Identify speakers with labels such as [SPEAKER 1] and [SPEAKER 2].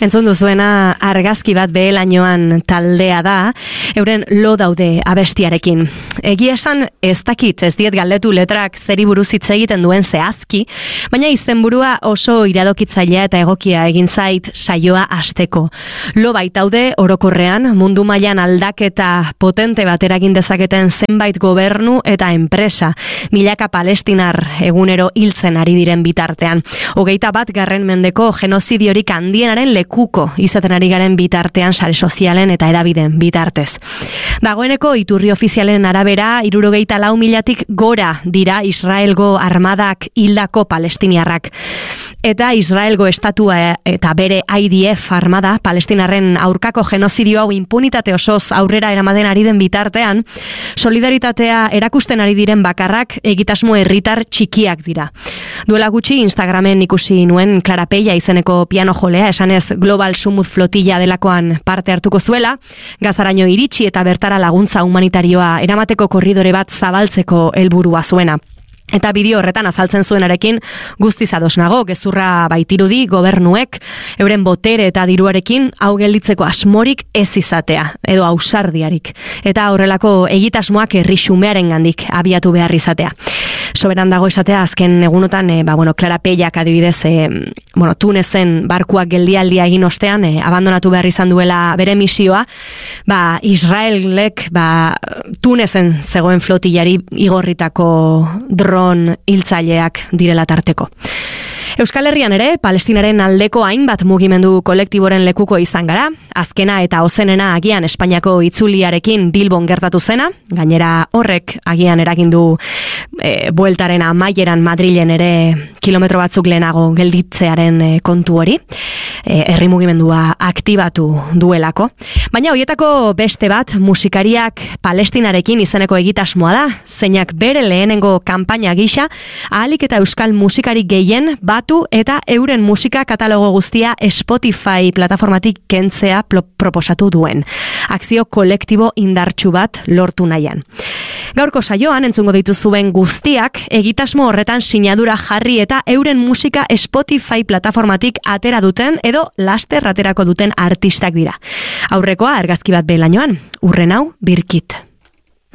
[SPEAKER 1] Entzun duzuena argazki bat behelainoan taldea da, euren lo daude abestiarekin. Egia esan ez dakit, ez diet galdetu letrak zeri buruz hitz egiten duen zehazki, baina izenburua oso iradokitzailea eta egokia egin zait saioa hasteko. Lo baitaude orokorrean mundu mailan aldaketa potente bat eragin dezaketen zenbait gobernu eta enpresa, milaka palestinar egunero hiltzen ari diren bitartean. 21. mendeko genozidiorik handienaren lekuko izaten ari garen bitartean sare sozialen eta hedabideen bitartez. Dagoeneko iturri ofizialen arabera 74.000-tik gora dira Israelgo armadak hildako palestiniarrak. Eta Israelgo estatua eta bere IDF armada palestinarren aurkako genozidio hau impunitate osoz aurrera eramaten ari den bitartean, solidaritatea erakusten ari diren bakarrak egitasmo herritar txikiak dira. Duela gutxi Instagramen ikusi nuen Clara Peia izeneko piano jolea, esanez Global Sumut Flotilla delakoan parte hartuko zuela, Gazaraino iritsi eta bertara laguntza humanitarioa eramateko korridore bat zabaltzeko helburua zuena. Eta bideo horretan azaltzen zuenarekin guztiz ados nago, gezurra baitirudi gobernuek euren botere eta diruarekin hau gelditzeko asmorik ez izatea, edo ausardiarik. Eta horrelako egitasmoak herri xumearengandik abiatu behar izatea. Soberan dago esatea azken egunotan, Clara Peiak adibidez, Tunezen barkuak geldialdia egin ostean, abandonatu behar izan duela bere misioa, Israelek Tunezen zegoen flotillari igorritako dron hiltzaileak direla tarteko. Euskal Herrian ere, Palestinaren aldeko hainbat mugimendu kolektiboren lekuko izan gara, azkena eta ozenena agian Espainiako itzuliarekin Bilbon gertatu zena, gainera horrek agian eragindu bueltaren amaieran Madrilen ere kilometro batzuk lehenago gelditzearen kontu hori, herri mugimendua aktibatu duelako. Baina hoietako beste bat musikariak Palestinarekin izeneko egitasmoa da, zeinak bere lehenengo kanpaina gisa, ahalik eta euskal musikari gehien batu eta euren musika katalogo guztia Spotify plataformatik kentzea proposatu duen. Akzio kolektibo indartsu bat lortu nahian. Gaurko saioan entzungo dituzuen guztiak egitasmo horretan sinadura jarri eta euren musika Spotify plataformatik atera duten edo laster aterako duten artistak dira. Aurrekoa argazki bat behelainoan, urren hau Birkit.